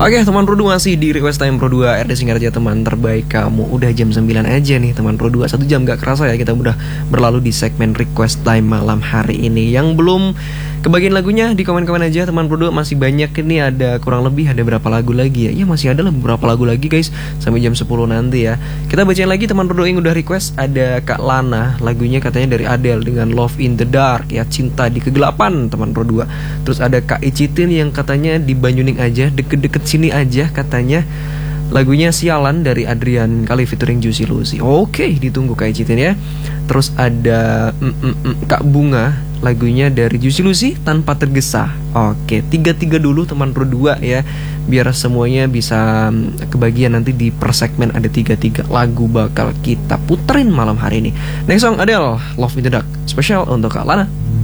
Oke teman Pro 2 masih di Request Time Pro 2 RD Singaraja teman terbaik kamu. Udah jam 9 aja nih teman Pro 2. 1 jam gak kerasa ya kita udah berlalu di segmen Request Time malam hari ini. Yang belum kebagian lagunya di komen-komen aja teman Pro 2. Masih banyak ini, ada kurang lebih ada berapa lagu lagi ya. Ya masih ada lah beberapa lagu lagi guys, sampai jam 10 nanti ya. Kita bacain lagi teman Pro 2 yang udah request. Ada Kak Lana, lagunya katanya dari Adele dengan Love in the Dark ya, cinta di kegelapan teman Pro 2. Terus ada Kak Icitin yang katanya di Banyuning aja, deket-deket sini aja katanya, lagunya Sialan dari Adrian Kali featuring Juicy Lucy. Oke, ditunggu Kak Icitin ya. Terus ada Kak Bunga, lagunya dari Juicy Lucy, Tanpa Tergesa. Oke, 3-3 dulu teman Pro 2 ya, biar semuanya bisa kebagian. Nanti di per segmen ada 3-3 lagu bakal kita puterin malam hari ini. Next song Adele, Love in the Dark, spesial untuk Kak Lana.